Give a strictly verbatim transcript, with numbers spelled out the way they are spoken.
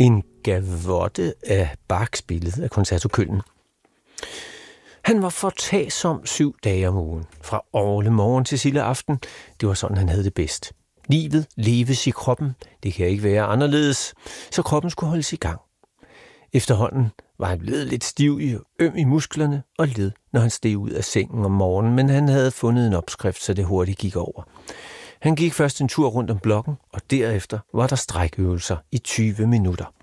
En gavotte af Bachs billede af Concerto Køln. Han var foretagsom syv dage om ugen, fra orle morgen til silde aften. Det var sådan, han havde det bedst. Livet leves i kroppen, det kan ikke være anderledes, så kroppen skulle holdes i gang. Efterhånden var han blevet lidt stiv i øm i musklerne og led, når han steg ud af sengen om morgenen, men han havde fundet en opskrift, så det hurtigt gik over. Han gik først en tur rundt om blokken, og derefter var der strækøvelser i tyve minutter.